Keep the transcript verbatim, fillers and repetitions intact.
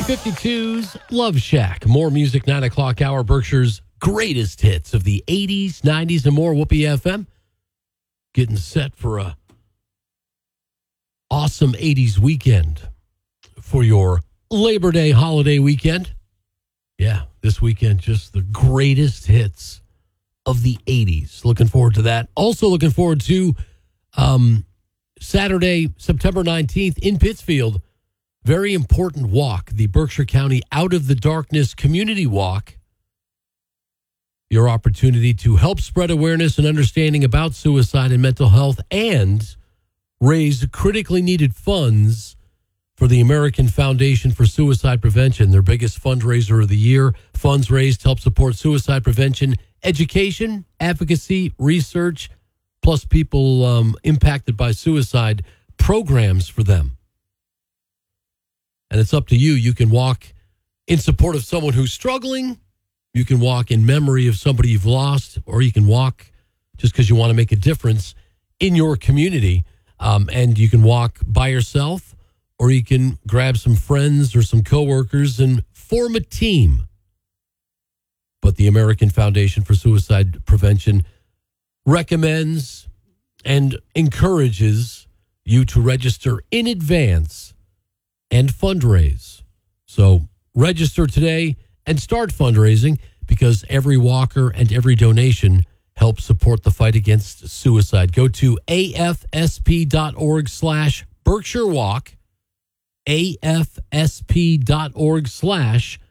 fifty-two's Love Shack. More music, nine o'clock hour, Berkshire's greatest hits of the eighties, nineties, and more. Whoopee F M. Getting set for a awesome eighties weekend for your Labor Day holiday weekend. Yeah, this weekend, just the greatest hits of the eighties. Looking forward to that. Also looking forward to um, Saturday, September nineteenth in Pittsfield. Very important walk, the Berkshire County Out of the Darkness Community Walk. Your opportunity to help spread awareness and understanding about suicide and mental health and raise critically needed funds for the American Foundation for Suicide Prevention, their biggest fundraiser of the year. Funds raised to help support suicide prevention, education, advocacy, research, plus people um, impacted by suicide programs for them. And it's up to you. You can walk in support of someone who's struggling. You can walk in memory of somebody you've lost, or you can walk just because you want to make a difference in your community. Um, and you can walk by yourself, or you can grab some friends or some coworkers and form a team. But the American Foundation for Suicide Prevention recommends and encourages you to register in advance and fundraise. So register today and start fundraising, because every walker and every donation helps support the fight against suicide. Go to afsp.org slash Berkshire Walk, afsp.org slash